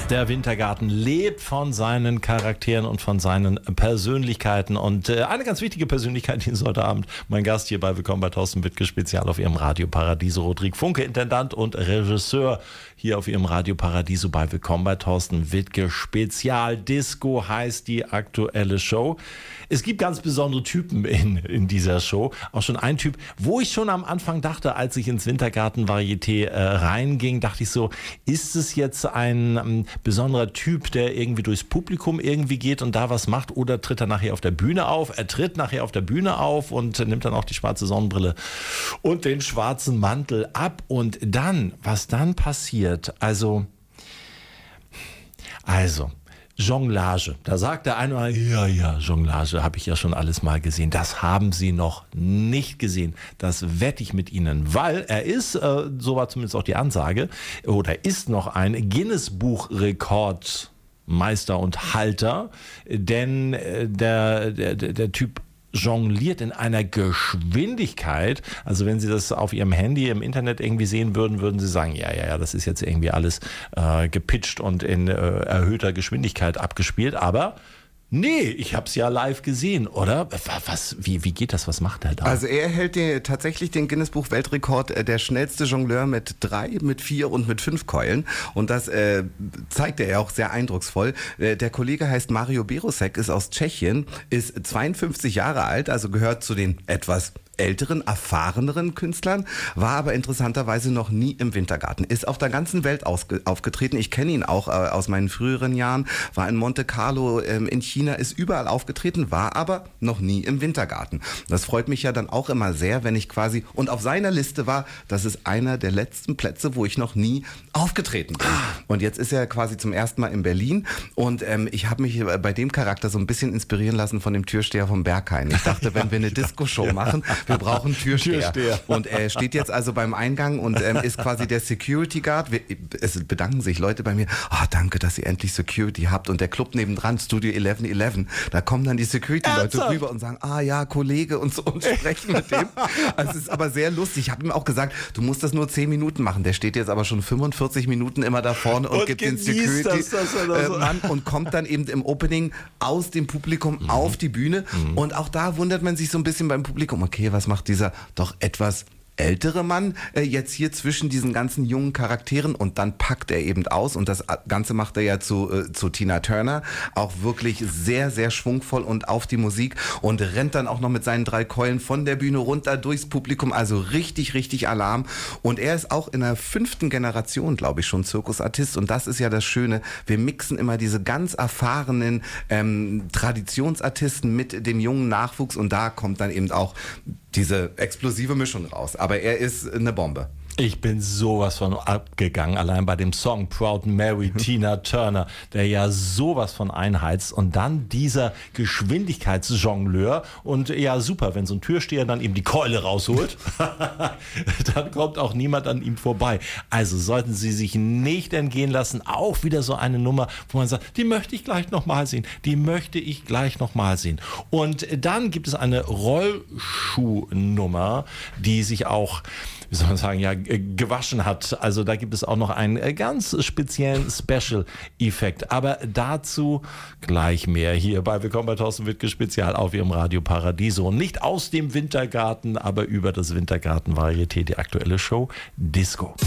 Der Wintergarten lebt von seinen Charakteren und von seinen Persönlichkeiten. Und eine ganz wichtige Persönlichkeit, die ist heute Abend mein Gast hier bei Willkommen bei Thorsten Wittke, spezial auf Ihrem Radio Paradiso. Rodrigue Funke, Intendant und Regisseur hier auf Ihrem Radio Paradiso bei Willkommen bei Thorsten Wittke. Spezial Disco heißt die aktuelle Show. Es gibt ganz besondere Typen in dieser Show. Auch schon ein Typ, wo ich schon am Anfang dachte, als ich ins Wintergarten-Varieté reinging, dachte ich so, ist es jetzt ein besonderer Typ, der irgendwie durchs Publikum irgendwie geht und da was macht, oder tritt er nachher auf der Bühne auf? Er tritt nachher auf der Bühne auf und nimmt dann auch die schwarze Sonnenbrille und den schwarzen Mantel ab. Und dann, was dann passiert, also Jonglage. Da sagt der eine, ja, Jonglage habe ich ja schon alles mal gesehen. Das haben Sie noch nicht gesehen. Das wette ich mit Ihnen, weil er ist, so war zumindest auch die Ansage, oder ist noch ein Guinness-Buch-Rekordmeister und Halter, denn der Typ jongliert in einer Geschwindigkeit. Also wenn Sie das auf Ihrem Handy im Internet irgendwie sehen würden, würden Sie sagen, ja, das ist jetzt irgendwie alles gepitcht und in erhöhter Geschwindigkeit abgespielt. Aber nee, ich habe es ja live gesehen, oder? Wie geht das? Was macht er da? Also er hält tatsächlich den Guinness-Buch-Weltrekord, der schnellste Jongleur mit 3, mit 4 und mit 5 Keulen. Und das zeigt er ja auch sehr eindrucksvoll. Der Kollege heißt Mario Berosek, ist aus Tschechien, ist 52 Jahre alt, also gehört zu den etwas älteren, erfahreneren Künstlern, war aber interessanterweise noch nie im Wintergarten, ist auf der ganzen Welt aufgetreten. Ich kenne ihn auch aus meinen früheren Jahren, war in Monte Carlo in China, ist überall aufgetreten, war aber noch nie im Wintergarten. Das freut mich ja dann auch immer sehr, wenn ich quasi, und auf seiner Liste war, das ist einer der letzten Plätze, wo ich noch nie aufgetreten bin. Und jetzt ist er quasi zum ersten Mal in Berlin und ich habe mich bei dem Charakter so ein bisschen inspirieren lassen von dem Türsteher vom Berghain. Ich dachte, wenn wir eine Disco-Show machen, wir brauchen Türsteher. Und er steht jetzt also beim Eingang und ist quasi der Security Guard. Es bedanken sich Leute bei mir. Oh, danke, dass ihr endlich Security habt. Und der Club nebendran, Studio 1111, da kommen dann die Security-Leute rüber und sagen, ja, Kollege und so und sprechen mit dem. Also es ist aber sehr lustig. Ich habe ihm auch gesagt, du musst das nur 10 Minuten machen. Der steht jetzt aber schon 45 Minuten immer da vorne und gibt den Security-Mann und kommt dann eben im Opening aus dem Publikum auf die Bühne. Und auch da wundert man sich so ein bisschen beim Publikum, okay, was macht dieser doch etwas ältere Mann jetzt hier zwischen diesen ganzen jungen Charakteren, und dann packt er eben aus, und das Ganze macht er ja zu Tina Turner, auch wirklich sehr, sehr schwungvoll und auf die Musik, und rennt dann auch noch mit seinen 3 Keulen von der Bühne runter durchs Publikum, also richtig, richtig Alarm. Und er ist auch in der 5. Generation, glaube ich, schon Zirkusartist, und das ist ja das Schöne, wir mixen immer diese ganz erfahrenen Traditionsartisten mit dem jungen Nachwuchs, und da kommt dann eben auch diese explosive Mischung raus. Aber er ist eine Bombe. Ich bin sowas von abgegangen, allein bei dem Song Proud Mary, Tina Turner, der ja sowas von einheizt, und dann dieser Geschwindigkeitsjongleur, und ja super, wenn so ein Türsteher dann eben die Keule rausholt, dann kommt auch niemand an ihm vorbei. Also sollten Sie sich nicht entgehen lassen, auch wieder so eine Nummer, wo man sagt, die möchte ich gleich nochmal sehen, Und dann gibt es eine Rollschuhnummer, die sich auch, wie soll man sagen, ja, gewaschen hat. Also da gibt es auch noch einen ganz speziellen Special-Effekt. Aber dazu gleich mehr hier bei Willkommen bei Thorsten Wittke Spezial auf Ihrem Radio Paradiso. Nicht aus dem Wintergarten, aber über das Wintergarten-Varieté, die aktuelle Show Disco.